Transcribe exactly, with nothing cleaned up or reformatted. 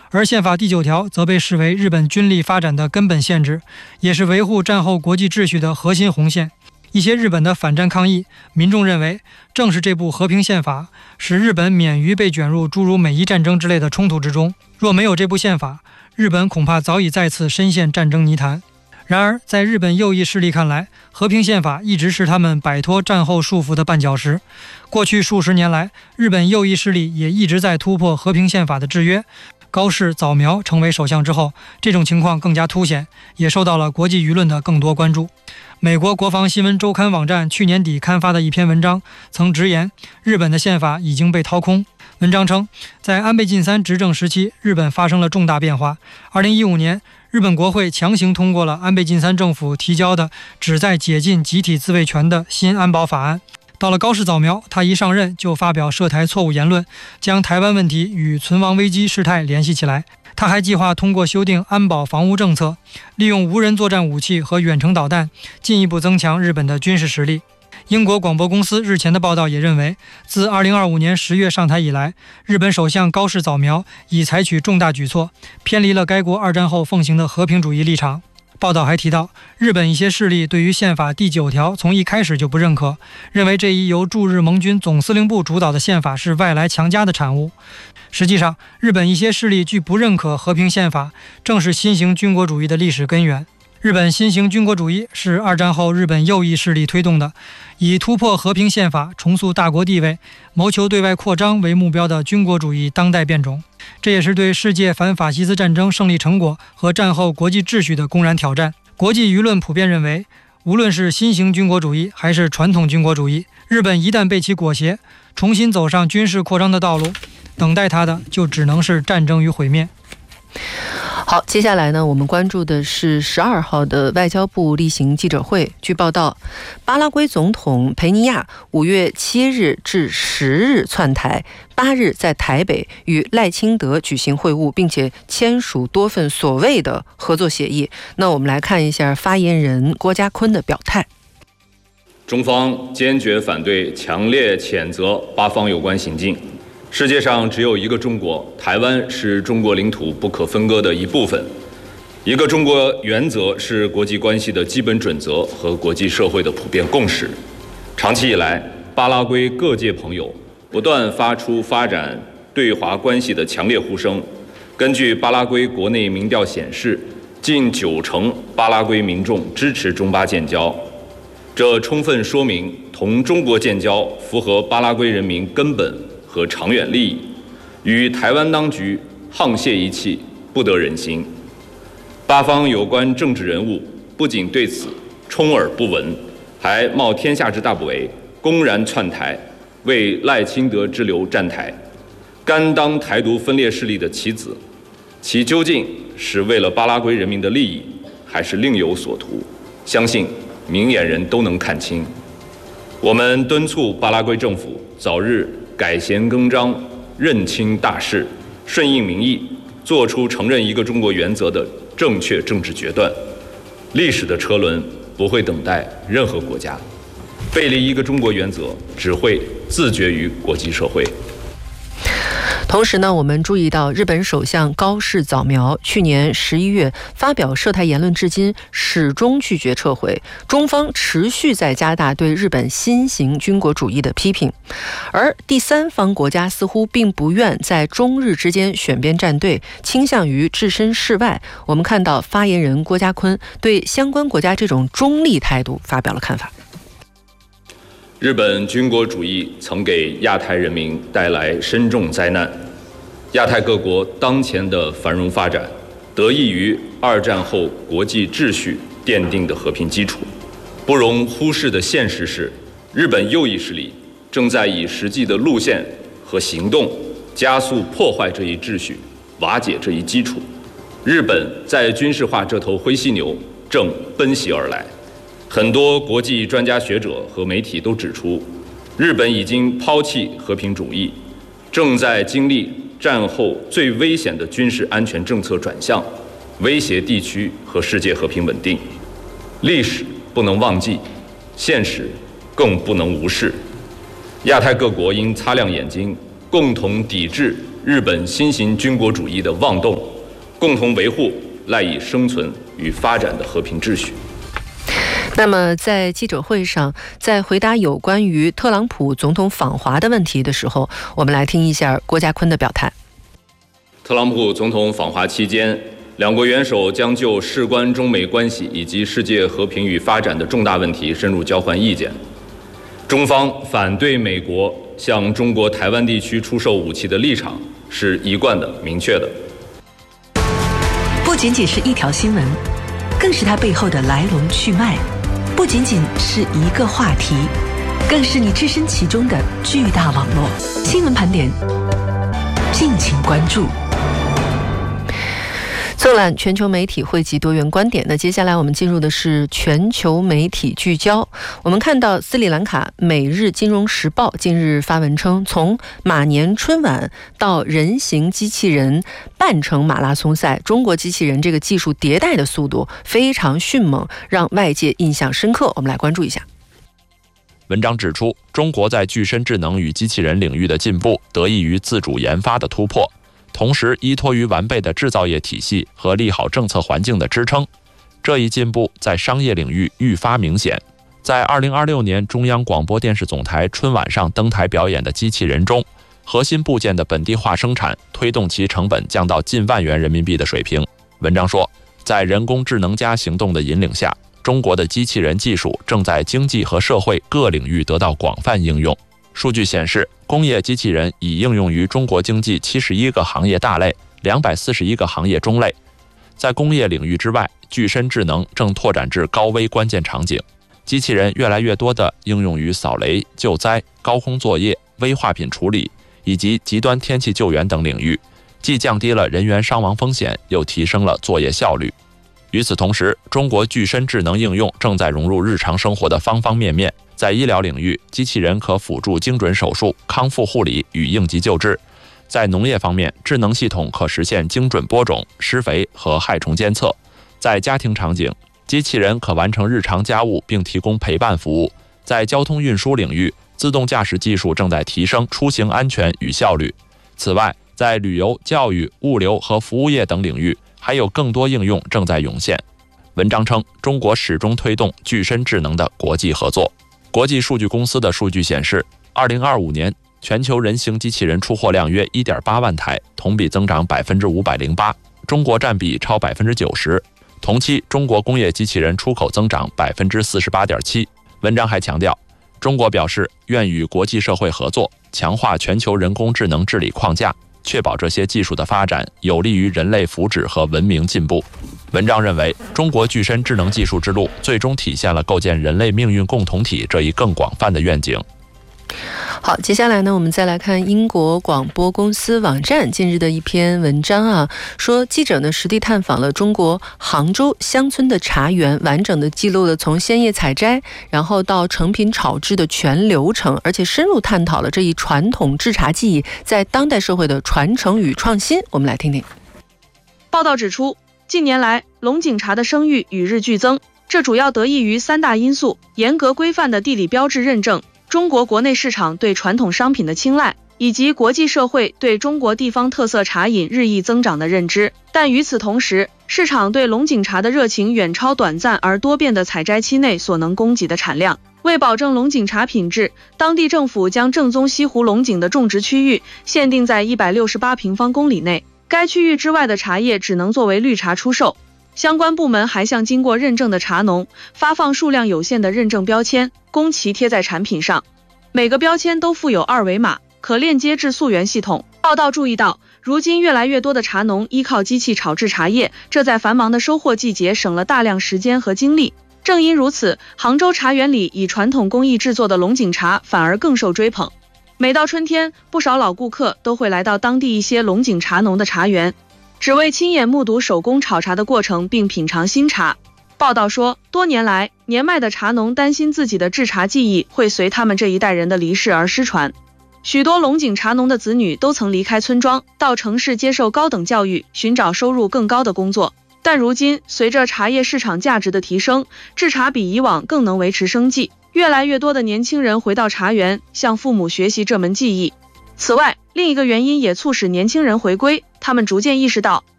而宪法第九条则被视为日本军力发展的根本限制，也是维护战后国际秩序的核心红线。一些日本的反战抗议民众认为，正是这部和平宪法使日本免于被卷入诸如美伊战争之类的冲突之中。若没有这部宪法，日本恐怕早已再次深陷战争泥潭。然而，在日本右翼势力看来，和平宪法一直是他们摆脱战后束缚的绊脚石。过去数十年来，日本右翼势力也一直在突破和平宪法的制约。高市早苗成为首相之后，这种情况更加凸显，也受到了国际舆论的更多关注。美国国防新闻周刊网站去年底刊发的一篇文章曾直言，日本的宪法已经被掏空。文章称，在安倍晋三执政时期，日本发生了重大变化。二零一五年，日本国会强行通过了安倍晋三政府提交的旨在解禁集体自卫权的新安保法案。到了高市早苗，他一上任就发表涉台错误言论，将台湾问题与存亡危机事态联系起来。他还计划通过修订安保防务政策，利用无人作战武器和远程导弹，进一步增强日本的军事实力。英国广播公司日前的报道也认为，自二零二五年十月上台以来，日本首相高市早苗已采取重大举措，偏离了该国二战后奉行的和平主义立场。报道还提到，日本一些势力对于宪法第九条从一开始就不认可，认为这一由驻日盟军总司令部主导的宪法是外来强加的产物。实际上，日本一些势力拒不认可和平宪法，正是新型军国主义的历史根源。日本新型军国主义是二战后日本右翼势力推动的，以突破和平宪法、重塑大国地位、谋求对外扩张为目标的军国主义当代变种。这也是对世界反法西斯战争胜利成果和战后国际秩序的公然挑战。国际舆论普遍认为，无论是新型军国主义还是传统军国主义，日本一旦被其裹挟，重新走上军事扩张的道路，等待它的就只能是战争与毁灭。 好，接下来呢，我们关注的是十二号的外交部例行记者会。据报道，巴拉圭总统佩尼亚五月七日至十日窜台，八日在台北与赖清德举行会晤，并且签署多份所谓的合作协议。那我们来看一下发言人郭家坤的表态。 中方坚决反对，强烈谴责巴方有关行径。世界上只有一个中国，台湾是中国领土不可分割的一部分。一个中国原则是国际关系的基本准则和国际社会的普遍共识。长期以来，巴拉圭各界朋友不断发出发展对华关系的强烈呼声。根据巴拉圭国内民调显示，近九成巴拉圭民众支持中巴建交，这充分说明同中国建交符合巴拉圭人民根本和长远利益，与台湾当局沆瀣一气，不得人心。巴方有关政治人物不仅对此充耳不闻，还冒天下之大不韪，公然窜台，为赖清德之流站台，甘当台独分裂势力的棋子。其究竟是为了巴拉圭人民的利益，还是另有所图？相信明眼人都能看清。我们敦促巴拉圭政府早日改弦更张，认清大势，顺应民意，做出承认一个中国原则的正确政治决断。历史的车轮不会等待任何国家，背离一个中国原则只会自绝于国际社会。 同时呢，我们注意到日本首相高市早苗去年十一月发表涉台言论至今始终拒绝撤回，中方持续在加大对日本新型军国主义的批评，而第三方国家似乎并不愿在中日之间选边站队，倾向于置身事外。我们看到发言人郭家坤对相关国家这种中立态度发表了看法。 日本军国主义曾给亚太人民带来深重灾难。亚太各国当前的繁荣发展，得益于二战后国际秩序奠定的和平基础。不容忽视的现实是，日本右翼势力正在以实际的路线和行动加速破坏这一秩序，瓦解这一基础。日本在军事化这头灰犀牛正奔袭而来。很多国际专家学者和媒体都指出，日本已经抛弃和平主义，正在经历战后最危险的军事安全政策转向，威胁地区和世界和平稳定。历史不能忘记，现实更不能无视。亚太各国应擦亮眼睛，共同抵制日本新型军国主义的妄动，共同维护赖以生存与发展的和平秩序。 那么在记者会上，在回答有关于特朗普总统访华的问题的时候，我们来听一下郭家坤的表态。 特朗普总统访华期间，两国元首将就事关中美关系以及世界和平与发展的重大问题深入交换意见。中方反对美国向中国台湾地区出售武器的立场是一贯的、明确的。 不仅仅是一条新闻，更是它背后的来龙去脉；不仅仅是一个话题，更是你置身其中的巨大网络。新闻盘点，敬请关注。 纵览全球媒体，汇集多元观点。那接下来我们进入的是全球媒体聚焦。我们看到斯里兰卡《每日金融时报》近日发文称，从马年春晚到人形机器人半程马拉松赛，中国机器人这个技术迭代的速度非常迅猛，让外界印象深刻。我们来关注一下。 文章指出，中国在具身智能与机器人领域的进步，得益于自主研发的突破，同时依托于完备的制造业体系和利好政策环境的支撑。这一进步在商业领域愈发明显。在二零二六年中央广播电视总台春晚上登台表演的机器人中，核心部件的本地化生产推动其成本降到近万元人民币的水平。文章说，在人工智能加行动的引领下，中国的机器人技术正在经济和社会各领域得到广泛应用。数据显示，工业机器人已应用于中国经济七十一个行业大类、两百四十一个行业中类。在工业领域之外，具身智能正拓展至高危关键场景。机器人越来越多地应用于扫雷、救灾、高空作业、危化品处理以及极端天气救援等领域，既降低了人员伤亡风险，又提升了作业效率。与此同时，中国具身智能应用正在融入日常生活的方方面面。在医疗领域，机器人可辅助精准手术、康复护理与应急救治；在农业方面，智能系统可实现精准播种、施肥和害虫监测；在家庭场景，机器人可完成日常家务并提供陪伴服务；在交通运输领域，自动驾驶技术正在提升出行安全与效率。此外，在旅游、教育、物流和服务业等领域，还有更多应用正在涌现。文章称，中国始终推动具身智能的国际合作。国际数据公司的数据显示，二零二五年全球人形机器人出货量约 一点八万台，同比增长百分之五百零八，中国占比超百分之九十。同期，中国工业机器人出口增长百分之四十八点七。文章还强调，中国表示愿与国际社会合作，强化全球人工智能治理框架，确保这些技术的发展有利于人类福祉和文明进步。文章认为，中国具身智能技术之路最终体现了构建人类命运共同体这一更广泛的愿景。 好，接下来呢，我们再来看英国广播公司网站近日的一篇文章啊，说记者呢实地探访了中国杭州乡村的茶园，完整的记录了从鲜叶采摘，然后到成品炒制的全流程，而且深入探讨了这一传统制茶技艺在当代社会的传承与创新。我们来听听。 报道指出，近年来龙井茶的声誉与日俱增，这主要得益于三大因素：严格规范的地理标志认证，中国国内市场对传统商品的青睐，以及国际社会对中国地方特色茶饮日益增长的认知。但与此同时，市场对龙井茶的热情远超短暂而多变的采摘期内所能供给的产量。为保证龙井茶品质，当地政府将正宗西湖龙井的种植区域限定在一百六十八平方公里内，该区域之外的茶叶只能作为绿茶出售。相关部门还向经过认证的茶农发放数量有限的认证标签，供其贴在产品上。每个标签都附有二维码，可链接至溯源系统。报道注意到，如今越来越多的茶农依靠机器炒制茶叶，这在繁忙的收获季节省了大量时间和精力。正因如此，杭州茶园里以传统工艺制作的龙井茶反而更受追捧。每到春天，不少老顾客都会来到当地一些龙井茶农的茶园，只为亲眼目睹手工炒茶的过程并品尝新茶。报道说，多年来，年迈的茶农担心自己的制茶技艺会随他们这一代人的离世而失传。许多龙井茶农的子女都曾离开村庄，到城市接受高等教育，寻找收入更高的工作。但如今，随着茶叶市场价值的提升，制茶比以往更能维持生计。越来越多的年轻人回到茶园，向父母学习这门技艺。 此外，另一个原因也促使年轻人回归，他们逐渐意识到